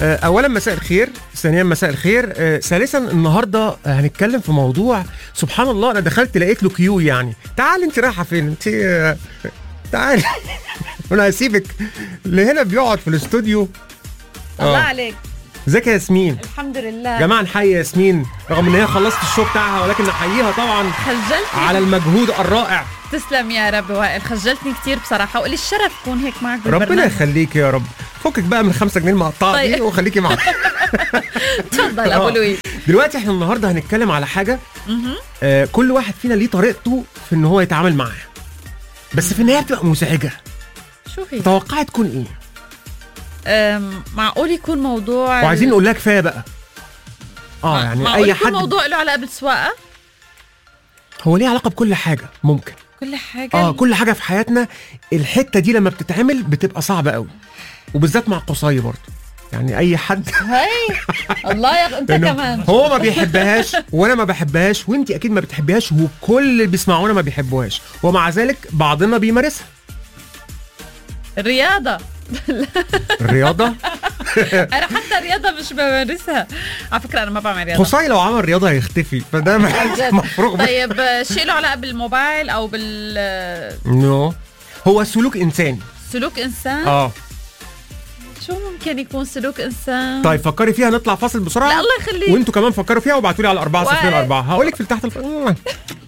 اولا مساء الخير، ثانيا مساء الخير، ثالثا النهارده هنتكلم في موضوع سبحان الله. انا دخلت لقيت له كيو، يعني تعال انت رايحه فين انت؟ تعال انا هسيبك اللي هنا بيقعد في الاستوديو. الله عليك. ازيك يا ياسمين؟ الحمد لله. جماعه نحيي ياسمين رغم ان هي خلصت الشو بتاعها، ولكن نحييها طبعا خجلتني على المجهود الرائع. تسلم يا رب وائل، خجلتني كتير بصراحه، وقلي الشرف كون هيك معك ربنا بالبرنامج. يخليك يا رب. فكك بقى من 5 جنيه المقطعه طيب. دي وخليكي معاك. تفضل ابو لويس. دلوقتي احنا النهارده هنتكلم على حاجه كل واحد فينا ليه طريقته في ان هو يتعامل معاها، بس في النهايه بتبقى مزعجه. شو هي؟ توقعي تكون ايه؟ معقول يكون موضوع وعايزين نقول لها كفايه بقى. يعني معقول اي يكون حد موضوع له علاقه بالسواقه؟ هو ليه علاقه بكل حاجه ممكن. كل حاجه. كل حاجه في حياتنا الحته دي لما بتتعمل بتبقى صعبه قوي، وبالذات مع قصي برضه. يعني اي حد هاي الله يا انت كمان هو ما بيحبهاش وانا ما بحبهاش وانت اكيد ما بتحبهاش وكل اللي بيسمعونا ما بيحبوهاش، ومع ذلك بعضنا بيمارسها. الرياضه. الرياضه انا حتى الرياضه مش بمارسها على فكره، انا ما بعمل رياضه. قصي لو عمل رياضه هيختفي، فده مفروغ. طيب شيء له علاقه بالموبايل او بال نو هو سلوك انساني. سلوك انسان. شو ممكن يكون سلوك انسان؟ طيب فكري فيها، نطلع فاصل بسرعه. لا الله يخليك. وانتوا كمان فكروا فيها وابعتوا لي على 4004. هقول لك في تحت